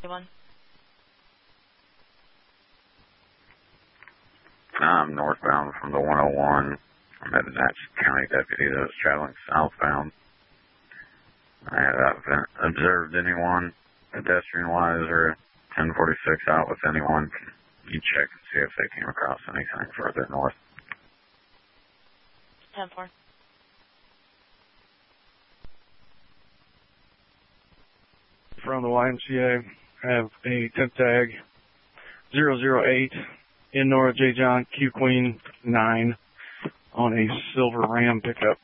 One. I'm northbound from the 101. I'm at a Natchez County deputy that was traveling southbound. I haven't observed anyone pedestrian-wise or 1046 out with anyone. You check and see if they came across anything further north. 10-4. From the YMCA, I have a temp tag 008 in Nora J. John Q Queen 9 on a silver Ram pickup.